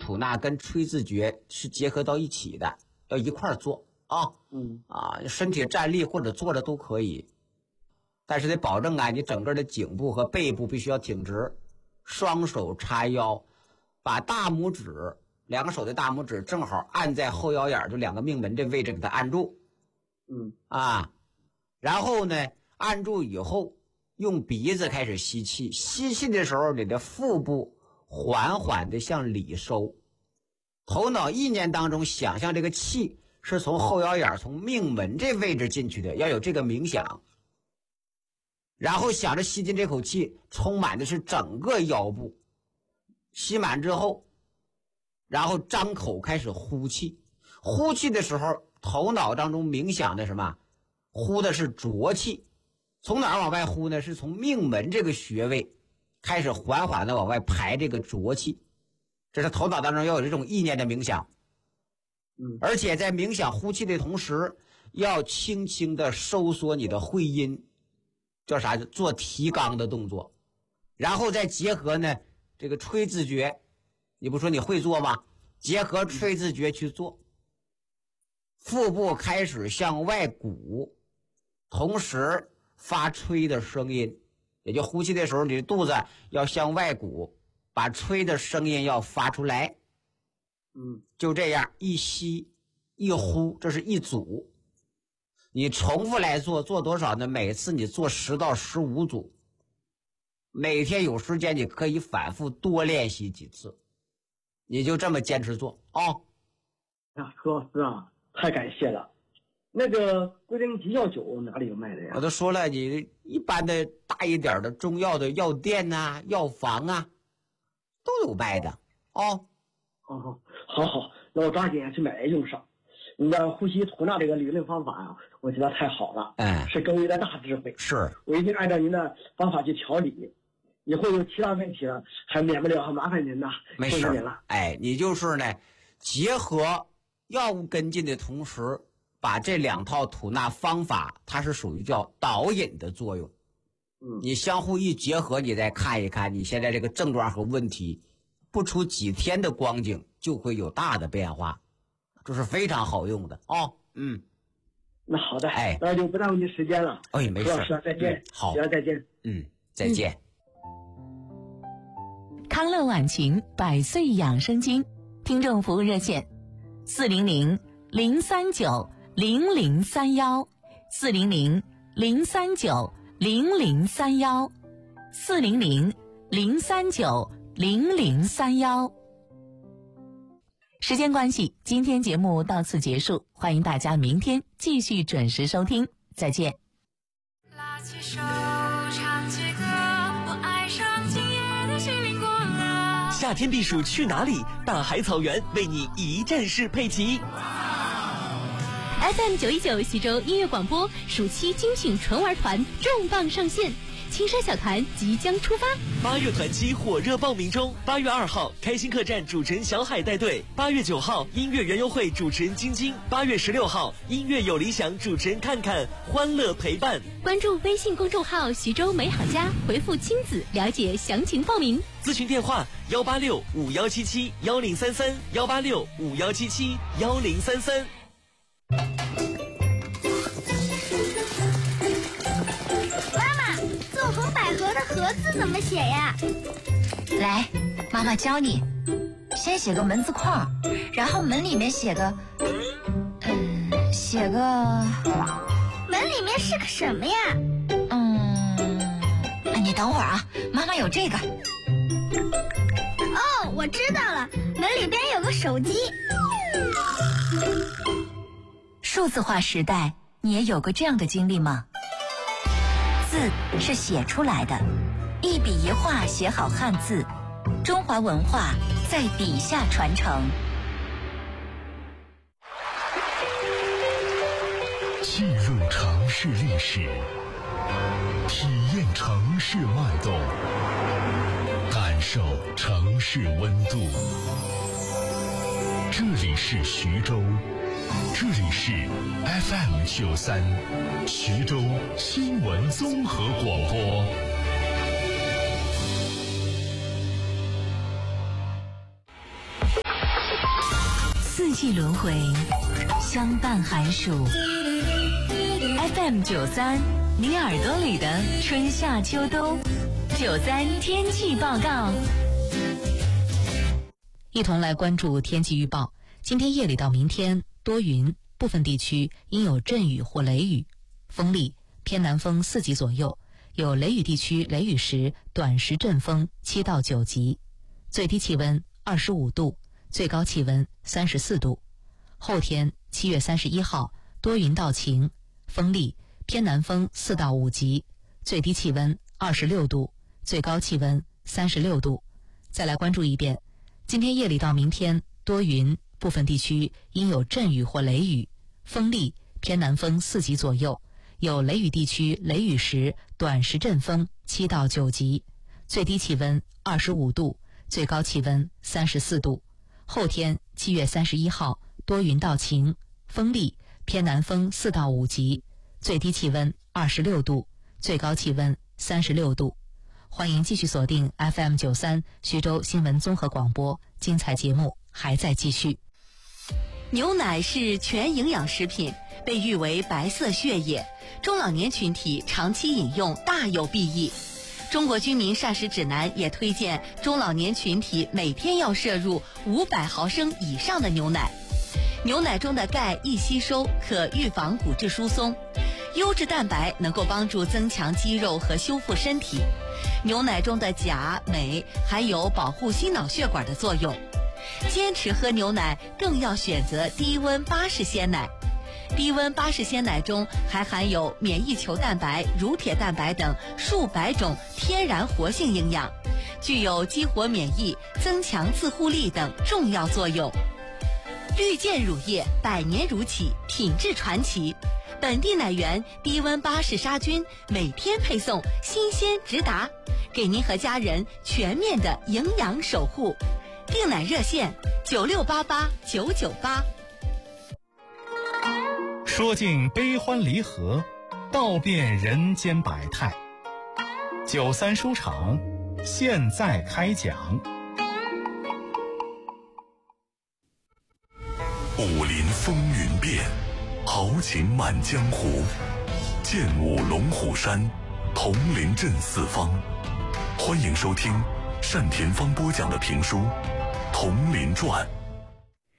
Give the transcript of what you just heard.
吐纳跟吹字诀是结合到一起的，要一块儿做啊。身体站立或者坐着都可以，但是得保证啊，你整个的颈部和背部必须要挺直，双手叉腰，把大拇指2个手的大拇指正好按在后腰眼，就2个命门这位置给它按住。然后呢，按住以后用鼻子开始吸气，吸气的时候你的腹部缓缓的向里收，头脑意念当中想象这个气是从后腰眼从命门这位置进去的，要有这个冥想。然后想着吸进这口气充满的是整个腰部，吸满之后然后张口开始呼气，呼气的时候头脑当中冥想的什么？呼的是浊气。从哪儿往外呼呢？是从命门这个穴位开始缓缓的往外排这个浊气，这是头脑当中要有这种意念的冥想。而且在冥想呼气的同时要轻轻的收缩你的会阴，叫啥？做提肛的动作。然后再结合呢这个吹字诀，你不说你会做吗？结合吹字诀去做，腹部开始向外鼓，同时发吹的声音，也就呼气的时候你的肚子要向外鼓，把吹的声音要发出来。就这样一吸一呼，这是一组。你重复来做，做多少呢？每次你做10到15组，每天有时间你可以反复多练习几次，你就这么坚持做啊。 何老师啊，太感谢了。那个龟苓吉药酒哪里有卖的呀？ 我都说了，你一般的大一点的中药的药店啊、药房啊都有卖的哦。 好，那我抓紧去买用上。你的呼吸吐纳这个理论方法啊，我觉得太好了，是各位的大智慧。 是， 我一定按照您的方法去调理，以后有其他问题了，还免不了麻烦您呐。 没事了。 你就是呢，结合药物跟进的同时，把这2套吐纳方法，它是属于叫导引的作用。你相互一结合，你再看一看你现在这个症状和问题，不出几天的光景就会有大的变化，这是非常好用的哦。 那好的，那就不耽误您时间了。 没事， 老师再见。 好， 再见。 再见。 康乐晚晴100岁养生经听众服务热线400-039-0031，400-039-0031。时间关系，今天节目到此结束，欢迎大家明天继续准时收听，再见。 拉起手唱起歌，我爱上今夜的西岭过了。 夏天避暑去哪里？大海草原为你一站式配齐。 FM 919徐州音乐广播暑期精品纯玩团重磅上线，青山小团即将出发。 8月团期火热报名中，8月2号开心客栈主持人小海带队，8月9号音乐园游会主持人晶晶，8月16号音乐有理想主持人看看，欢乐陪伴。 关注微信公众号徐州美好家，回复亲子了解详情报名。 咨询电话186-5177-1033，186-5177-1033。 纵横捭阖的阖字怎么写呀？ 来，妈妈教你。先写个门字框，然后门里面写个门里面是个什么呀？ 你等会儿啊，妈妈有这个。 哦，我知道了，门里边有个手机。 数字化时代，你也有过这样的经历吗？字是写出来的，一笔一画写好汉字，中华文化在笔下传承。 进入城市历史，体验城市脉动，感受城市温度。这里是徐州，这里是 FM93 徐州新闻综合广播。 四季轮回，相伴寒暑。FM93，你耳朵里的春夏秋冬。93天气报告。 一同来关注天气预报。今天夜里到明天多云，部分地区应有阵雨或雷雨，风力偏南风4级左右，有雷雨地区雷雨时短时阵风7到9级，最低气温25度，最高气温34度。后天7月31号多云到晴，风力偏南风4到5级，最低气温26度，最高气温36度。再来关注一遍，今天夜里到明天多云，部分地区应有阵雨或雷雨，风力偏南风4级左右，有雷雨地区雷雨时短时阵风7到9级，最低气温25度，最高气温34度。后天7月31号多云到晴，风力偏南风4到5级，最低气温26度，最高气温36度。欢迎继续锁定 FM93 徐州新闻综合广播，精彩节目还在继续。 牛奶是全营养食品，被誉为白色血液，中老年群体长期饮用大有裨益。中国居民膳食指南也推荐中老年群体每天要摄入500毫升以上的牛奶。牛奶中的钙易吸收，可预防骨质疏松；优质蛋白能够帮助增强肌肉和修复身体。牛奶中的钾、镁还有保护心脑血管的作用。坚持喝牛奶更要选择低温巴氏鲜奶。低温巴氏鲜奶中还含有免疫球蛋白、乳铁蛋白等数百种天然活性营养，具有激活免疫、增强自护力等重要作用。绿箭乳业100年乳企，品质传奇，本地奶源低温巴氏杀菌，每天配送，新鲜直达，给您和家人全面的营养守护。订奶热线96889988。 说尽悲欢离合，道遍人间百态。93书场现在开讲。 武林风云变，豪情满江湖。剑舞龙虎山，铜陵镇四方。欢迎收听单田芳播讲的评书《铜陵传》。